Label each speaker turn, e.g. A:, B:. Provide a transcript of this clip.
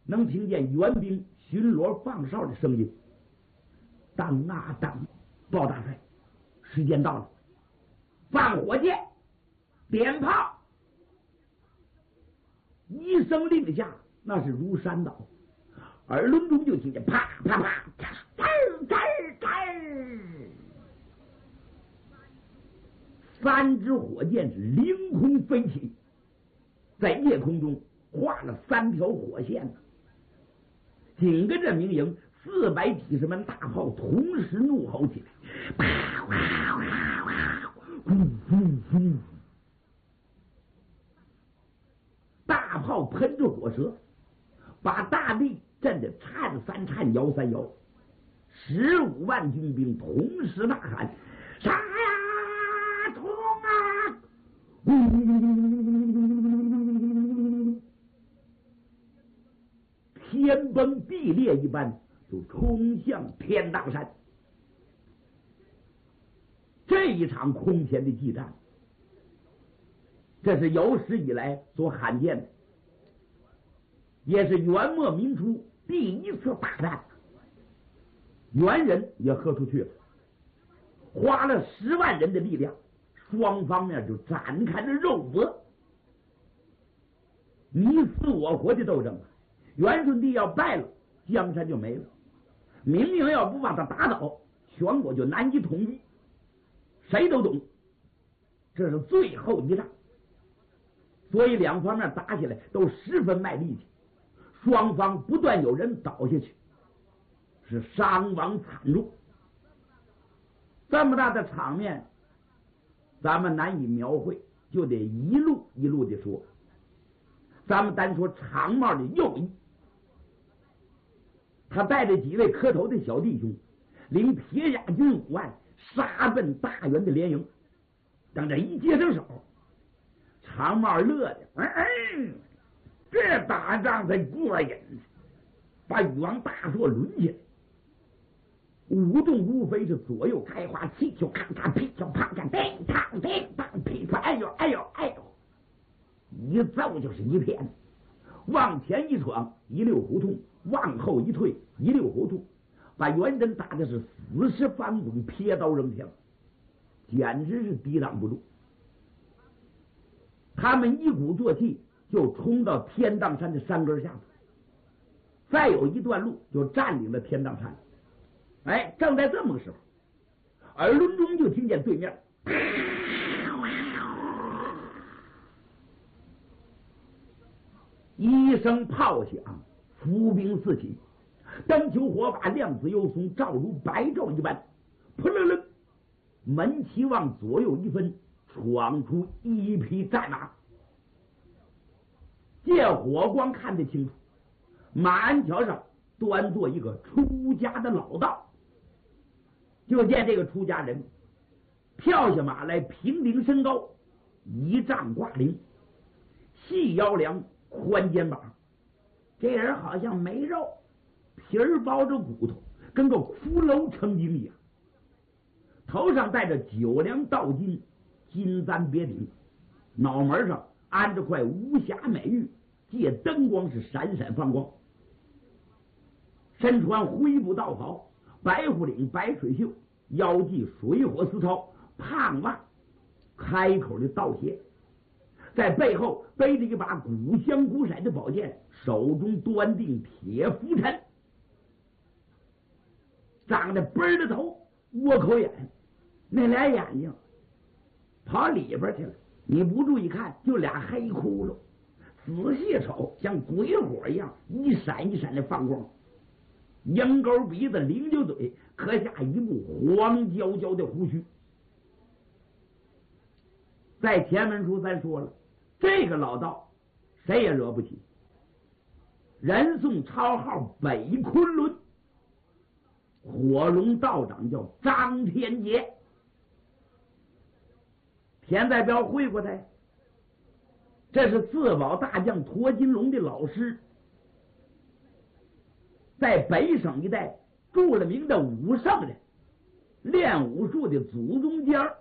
A: 能听见援兵巡逻放哨的声音。当啊当，鲍大帅，时间到了，放火箭，点炮。一声令下，那是如山倒，耳轮中就听见啪啪啪，吱吱吱，三支火箭是凌空飞起，在夜空中画了3条火线。紧跟着明营400几十门大炮同时怒吼起来，大炮喷着火舌，把大地震得颤3颤，摇3摇。15万军兵同时呐喊：杀呀，冲啊！天崩地裂一般，就冲向天荡山。这一场空前的激战，这是有史以来所罕见的，也是元末明初第一次大战。元人也喝出去了，花了10万人的力量，双方面就展开了肉搏，你死我活的斗争。元顺帝要败了，江山就没了；明明要不把他打倒，全国就难以统一。谁都懂，这是最后一仗，所以两方面打起来都十分卖力气，双方不断有人倒下去，是伤亡惨重。这么大的场面，咱们难以描绘，就得一路一路的说。咱们单说长帽的右翼，他带着几位磕头的小弟兄，领铁甲军5万杀奔大元的连营。等这一接上手，长帽乐的，这打仗才过瘾，把羽王大槊抡起来，舞动如飞，是左右开花，气球咔嚓噼啪啪嚓，叮当叮当噼啪，哎呦哎呦哎呦，一揍就是一片，往前一闯一溜胡同，往后一退一溜胡同，把元人打的是死尸翻滚，撇刀扔枪，简直是抵挡不住。他们一鼓作气就冲到天荡山的山根下头，再有一段路就占领了天荡山。哎，正在这么个时候，耳轮中就听见对面一声炮响，伏兵四起，灯球火把亮紫幽松，照如白昼一般。扑棱棱，门旗往左右一分，闯出一匹战马。借火光看得清楚，马鞍桥上端坐一个出家的老道。就见这个出家人跳下马来，平顶身高，1丈挂领，细腰梁，宽肩膀。这人好像没肉，皮儿包着骨头，跟个骷髅成精一样。头上戴着9梁道金，金簪别顶，脑门上安着块无瑕美玉，借灯光是闪闪放光。身穿灰布道袍，白虎领，白水袖，腰系水火丝绦，胖袜，开口的道鞋，在背后背着一把古香古色的宝剑，手中端定铁拂尘，长得奔儿的头，窝口眼，那俩眼睛跑里边去了，你不注意看就俩黑窟窿，仔细瞅像鬼火一样，一闪一闪的放光。鹰钩鼻子，灵酒嘴，刻下一部黄焦焦的胡须。在前文书咱说了，这个老道谁也惹不起，人送超号北昆仑，火龙道长叫张天杰。田在彪会过他，这是自保大将驼金龙的老师，在北省一带著了名的武圣人，练武术的祖宗家，